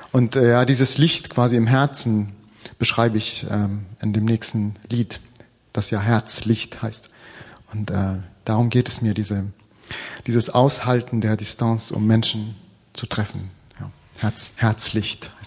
Und ja, dieses Licht quasi im Herzen beschreibe ich in dem nächsten Lied, das ja Herzlicht heißt. Und darum geht es mir, dieses Aushalten der Distanz, um Menschen zu treffen. Ja, Herzlicht.